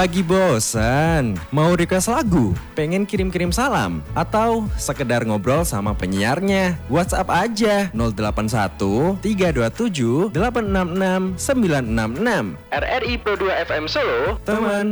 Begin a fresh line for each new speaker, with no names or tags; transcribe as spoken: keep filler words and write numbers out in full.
Lagi bosan? Mau request lagu? Pengen kirim-kirim salam? Atau sekedar ngobrol sama penyiarnya? WhatsApp aja nol delapan satu tiga dua tujuh delapan enam enam sembilan enam enam. R R I Pro dua F M Solo, teman